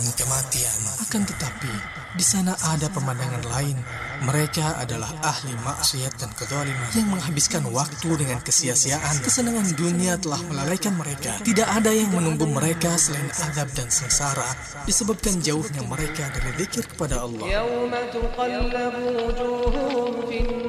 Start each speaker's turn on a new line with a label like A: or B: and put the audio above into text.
A: kematian. Akan tetapi, di sana ada pemandangan lain. Mereka adalah ahli maksiat dan kezaliman yang menghabiskan waktu dengan kesia-siaan. Kesenangan dunia telah melalaikan mereka. Tidak ada yang menunggu mereka selain azab dan sengsara disebabkan jauhnya mereka dari zikir kepada Allah.